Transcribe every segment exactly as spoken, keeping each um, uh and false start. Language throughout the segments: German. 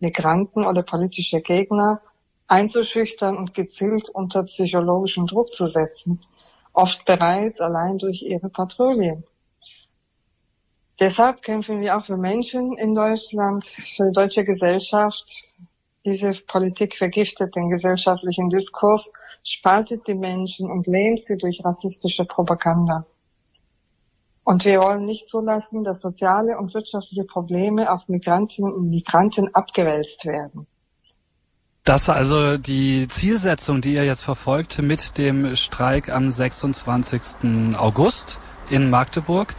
Migranten oder politische Gegner einzuschüchtern und gezielt unter psychologischen Druck zu setzen, oft bereits allein durch ihre Patrouillen. Deshalb kämpfen wir auch für Menschen in Deutschland, für die deutsche Gesellschaft. Diese Politik vergiftet den gesellschaftlichen Diskurs, spaltet die Menschen und lähmt sie durch rassistische Propaganda. Und wir wollen nicht zulassen, dass soziale und wirtschaftliche Probleme auf Migrantinnen und Migranten abgewälzt werden. Das also die Zielsetzung, die ihr jetzt verfolgt mit dem Streik am sechsundzwanzigsten August in Magdeburg,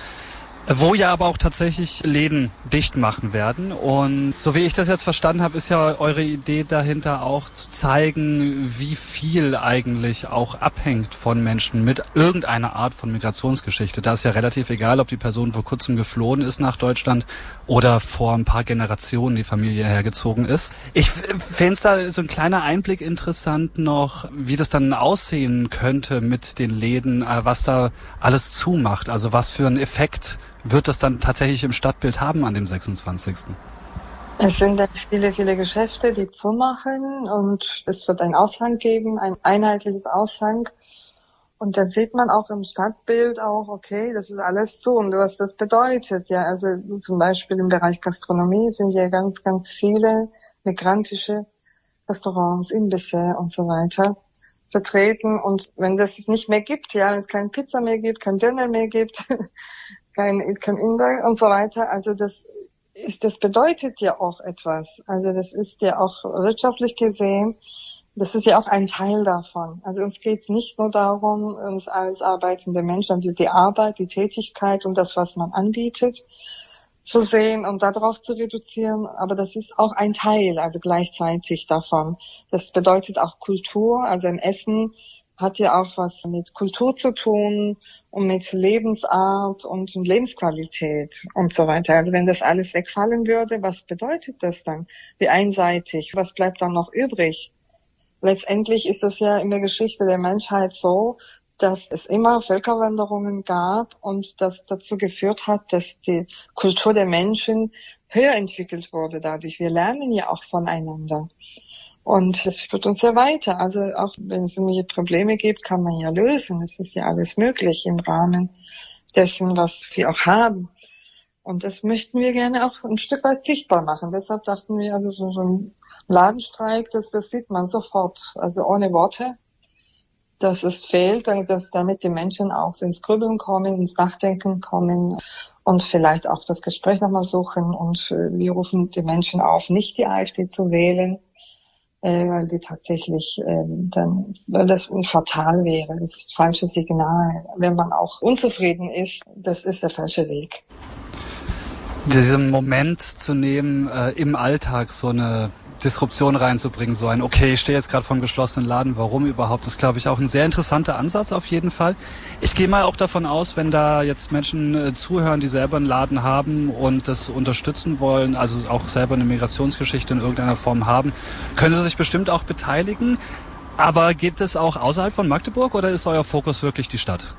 wo ja aber auch tatsächlich Läden dicht machen werden. Und so wie ich das jetzt verstanden habe, ist ja eure Idee dahinter auch zu zeigen, wie viel eigentlich auch abhängt von Menschen mit irgendeiner Art von Migrationsgeschichte. Da ist ja relativ egal, ob die Person vor kurzem geflohen ist nach Deutschland oder vor ein paar Generationen die Familie hergezogen ist. Ich fände es da so ein kleiner Einblick interessant noch, wie das dann aussehen könnte mit den Läden, was da alles zumacht. Also was für einen Effekt wird das dann tatsächlich im Stadtbild haben an dem sechsundzwanzigsten? Es sind dann viele, viele Geschäfte, die zumachen und es wird einen Aushang geben, ein einheitliches Aushang. Und dann sieht man auch im Stadtbild auch, okay, das ist alles zu und was das bedeutet. Ja, also zum Beispiel im Bereich Gastronomie sind ja ganz, ganz viele migrantische Restaurants, Imbisse und so weiter vertreten. Und wenn das es nicht mehr gibt, ja, wenn es keine Pizza mehr gibt, kein Döner mehr gibt, kein, kein Inder und so weiter, also das ist, das bedeutet ja auch etwas. Also das ist ja auch wirtschaftlich gesehen, das ist ja auch ein Teil davon. Also uns geht es nicht nur darum, uns als arbeitende Menschen, also die Arbeit, die Tätigkeit und das, was man anbietet, zu sehen und darauf zu reduzieren, aber das ist auch ein Teil, also gleichzeitig davon. Das bedeutet auch Kultur, also im Essen hat ja auch was mit Kultur zu tun und mit Lebensart und Lebensqualität und so weiter. Also wenn das alles wegfallen würde, was bedeutet das dann? Wie einseitig? Was bleibt dann noch übrig? Letztendlich ist es ja in der Geschichte der Menschheit so, dass es immer Völkerwanderungen gab und das dazu geführt hat, dass die Kultur der Menschen höher entwickelt wurde dadurch. Wir lernen ja auch voneinander. Und das führt uns ja weiter. Also auch wenn es irgendwelche Probleme gibt, kann man ja lösen. Es ist ja alles möglich im Rahmen dessen, was wir auch haben. Und das möchten wir gerne auch ein Stück weit sichtbar machen. Deshalb dachten wir, also so, so ein Ladenstreik, das, das sieht man sofort, also ohne Worte, dass es fehlt, dass damit die Menschen auch ins Grübeln kommen, ins Nachdenken kommen und vielleicht auch das Gespräch nochmal suchen. Und wir rufen die Menschen auf, nicht die AfD zu wählen, äh, weil die tatsächlich äh, dann, weil das fatal wäre, das ist das falsche Signal. Wenn man auch unzufrieden ist, das ist der falsche Weg. Diesen Moment zu nehmen, äh, im Alltag so eine Disruption reinzubringen, so ein, okay, ich stehe jetzt gerade vor einem geschlossenen Laden, warum überhaupt, ist, glaube ich, auch ein sehr interessanter Ansatz auf jeden Fall. Ich gehe mal auch davon aus, wenn da jetzt Menschen äh, zuhören, die selber einen Laden haben und das unterstützen wollen, also auch selber eine Migrationsgeschichte in irgendeiner Form haben, können sie sich bestimmt auch beteiligen. Aber geht es auch außerhalb von Magdeburg oder ist euer Fokus wirklich die Stadt?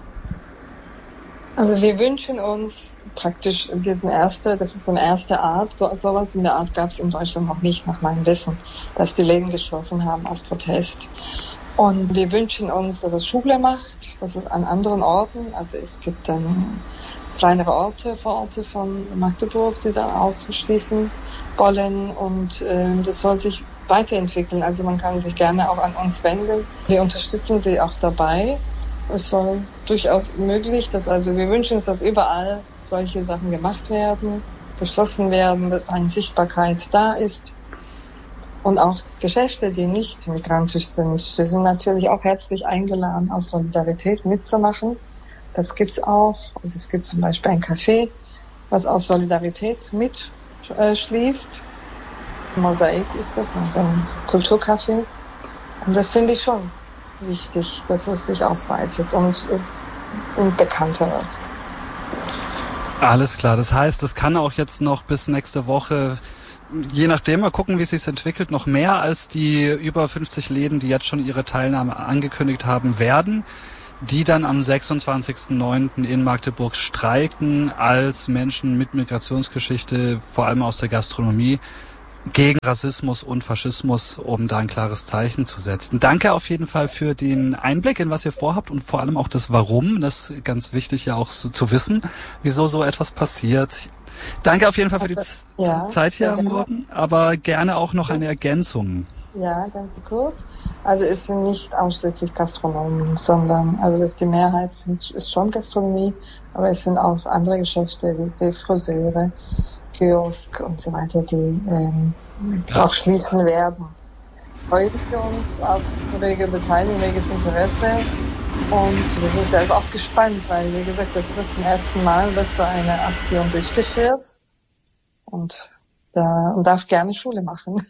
Also wir wünschen uns praktisch diesen erste, das ist so eine erste Art, so sowas in der Art gab es in Deutschland noch nicht, nach meinem Wissen, dass die Läden geschlossen haben aus Protest. Und wir wünschen uns, dass es Schule macht, dass es an anderen Orten, also es gibt dann kleinere Orte, Vororte von Magdeburg, die dann auch schließen wollen und äh, das soll sich weiterentwickeln. Also man kann sich gerne auch an uns wenden. Wir unterstützen sie auch dabei. Es soll durchaus möglich, dass also wir wünschen uns, dass überall solche Sachen gemacht werden, beschlossen werden, dass eine Sichtbarkeit da ist. Und auch Geschäfte, die nicht migrantisch sind, die sind natürlich auch herzlich eingeladen, aus Solidarität mitzumachen. Das gibt's auch. Und es gibt zum Beispiel ein Café, was aus Solidarität mitschließt. Äh, Mosaik ist das, also ein Kulturcafé. Und das finde ich schon wichtig, dass es sich ausweitet und, und bekannter wird. Alles klar, das heißt, es kann auch jetzt noch bis nächste Woche, je nachdem, mal gucken, wie es sich entwickelt, noch mehr als die über fünfzig Läden, die jetzt schon ihre Teilnahme angekündigt haben, werden, die dann am sechsundzwanzigsten neunten in Magdeburg streiken als Menschen mit Migrationsgeschichte, vor allem aus der Gastronomie, gegen Rassismus und Faschismus, um da ein klares Zeichen zu setzen. Danke auf jeden Fall für den Einblick in was ihr vorhabt und vor allem auch das Warum. Das ist ganz wichtig ja auch so zu wissen, wieso so etwas passiert. Danke auf jeden Fall für die Z- ja, Zeit hier am Morgen, aber gerne auch noch eine Ergänzung. Ja, ganz kurz. Also es sind nicht ausschließlich Gastronomen, sondern also das die Mehrheit sind, ist schon Gastronomie, aber es sind auch andere Geschäfte wie, wie Friseure, Kiosk und so weiter, die ähm, ja. auch schließen werden. Freuen wir uns auf rege Beteiligung, reges Interesse und wir sind selber auch gespannt, weil wie gesagt, das wird zum ersten Mal wird so eine Aktion durchgeführt und da und darf gerne Schule machen.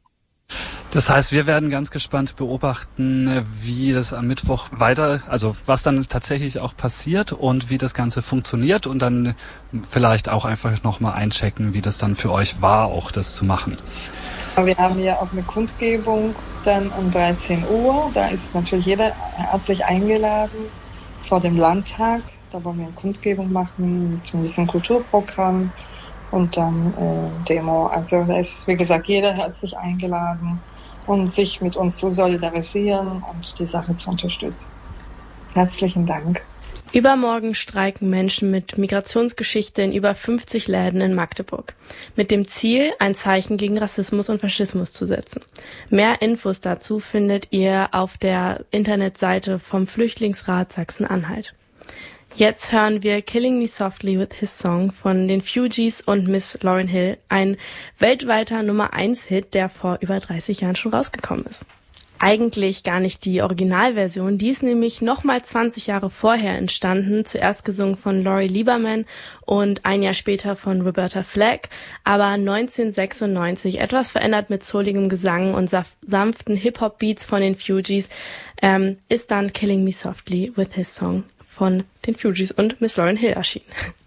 Das heißt, wir werden ganz gespannt beobachten, wie das am Mittwoch weiter, also was dann tatsächlich auch passiert und wie das Ganze funktioniert und dann vielleicht auch einfach nochmal einchecken, wie das dann für euch war, auch das zu machen. Wir haben ja auch eine Kundgebung dann um dreizehn Uhr. Da ist natürlich jeder herzlich eingeladen vor dem Landtag. Da wollen wir eine Kundgebung machen mit ein bisschen Kulturprogramm und dann äh, Demo. Also da ist, wie gesagt, jeder herzlich eingeladen, um sich mit uns zu solidarisieren und die Sache zu unterstützen. Herzlichen Dank. Übermorgen streiken Menschen mit Migrationsgeschichte in über fünfzig Läden in Magdeburg. Mit dem Ziel, ein Zeichen gegen Rassismus und Faschismus zu setzen. Mehr Infos dazu findet ihr auf der Internetseite vom Flüchtlingsrat Sachsen-Anhalt. Jetzt hören wir Killing Me Softly with His Song von den Fugees und Miss Lauryn Hill, ein weltweiter Nummer eins Hit, der vor über dreißig Jahren schon rausgekommen ist. Eigentlich gar nicht die Originalversion, die ist nämlich nochmal zwanzig Jahre vorher entstanden, zuerst gesungen von Lori Lieberman und ein Jahr später von Roberta Flack, aber neunzehnhundertsechsundneunzig, etwas verändert mit souligem Gesang und saf- sanften Hip-Hop-Beats von den Fugees, ähm, ist dann Killing Me Softly with His Song von den Fugees und Miss Lauryn Hill erschienen.